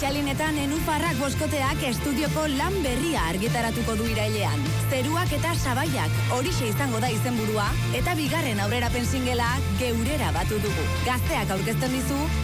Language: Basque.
Mitxalinetan Nenufarrak boskoteak estudioko lan berria argitaratuko du irailean. Zeruak eta sabaiak horixe izango da izenburua eta bigarren aurrerapen singela geurera batu dugu. Gazteak aurkezten dizu